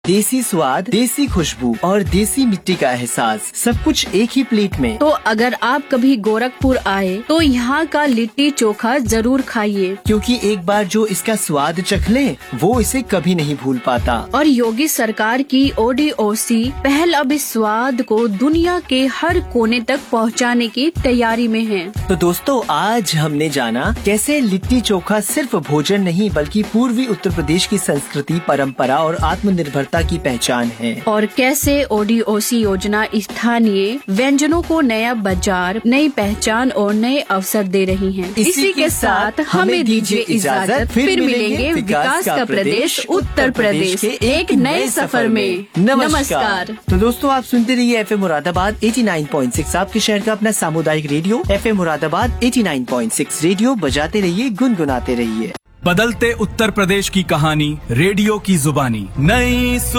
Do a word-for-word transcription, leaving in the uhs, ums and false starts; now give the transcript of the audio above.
देसी स्वाद, देसी खुशबू और देसी मिट्टी का एहसास, सब कुछ एक ही प्लेट में। तो अगर आप कभी गोरखपुर आए तो यहाँ का लिट्टी चोखा जरूर खाइए, क्योंकि एक बार जो इसका स्वाद चख ले वो इसे कभी नहीं भूल पाता। और योगी सरकार की ओ डी ओ सी पहल अब इस स्वाद को दुनिया के हर कोने तक पहुँचाने की तैयारी में है। तो दोस्तों, आज हमने जाना कैसे लिट्टी चोखा सिर्फ भोजन नहीं बल्कि पूर्वी उत्तर प्रदेश की संस्कृति, परंपरा और आत्मनिर्भरता की पहचान है, और कैसे ओ डी ओ सी योजना स्थानीय व्यंजनों को नया बाजार, नई पहचान और नए अवसर दे रही है। इसी, इसी के साथ हमें दीजिए इजाजत, फिर मिलेंगे विकास का प्रदेश उत्तर प्रदेश के एक नए सफर में। नमस्कार। तो दोस्तों, आप सुनते रहिए एफ एम मुरादाबाद नवासी पॉइंट छह, आपके शहर का अपना सामुदायिक रेडियो एफ एम मुरादाबाद नवासी पॉइंट छह। रेडियो बजाते रहिए, गुनगुनाते रहिए। बदलते उत्तर प्रदेश की कहानी, रेडियो की जुबानी। नई